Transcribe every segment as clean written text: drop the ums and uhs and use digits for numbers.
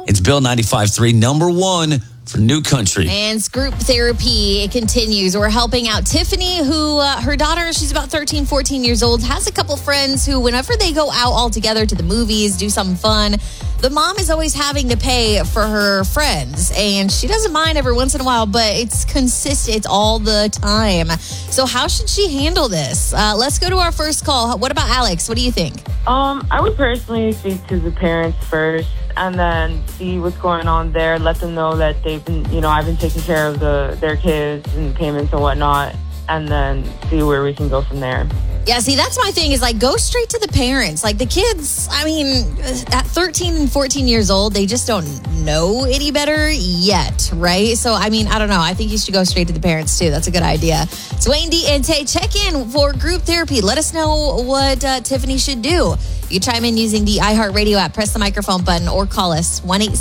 It's Bill 95.3, number one for New Country. And it's group therapy. It continues. We're helping out Tiffany, who her daughter, she's about 13, 14 years old, has a couple friends who, whenever they go out all together to the movies, do something fun, the mom is always having to pay for her friends. And she doesn't mind every once in a while, but it's consistent. It's all the time. So how should she handle this? Let's go to our first call. What about Alex? What do you think? I would personally speak to the parents first and then see what's going on there. Let them know that they've been, I've been taking care of their kids and payments and whatnot, and then see where we can go from there. Yeah, see, that's my thing is go straight to the parents. The kids, at 13 and 14 years old, they just don't know any better yet, right? So, I don't know. I think you should go straight to the parents, too. That's a good idea. So, Wayne and Tay, check in for group therapy. Let us know what Tiffany should do. You chime in using the iHeartRadio app. Press the microphone button or call us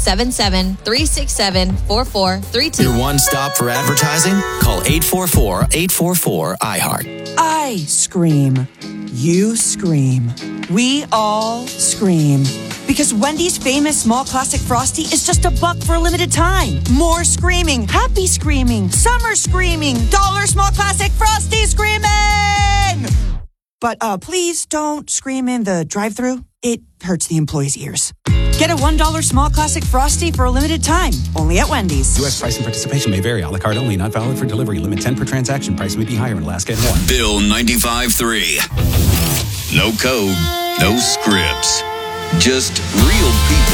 1-877-367-4432. Your one stop for advertising? Call 844-844-iHeart. I scream. You scream. We all scream. Because Wendy's famous small classic Frosty is just $1 for a limited time. More screaming, happy screaming, summer screaming, dollar small classic Frosty screaming! But please don't scream in the drive-thru. It hurts the employees' ears. Get a $1 small classic Frosty for a limited time. Only at Wendy's. U.S. price and participation may vary. A la carte only. Not valid for delivery. Limit 10 per transaction. Price may be higher in Alaska and more. Bill 95.3. No code, no scripts. Just real people.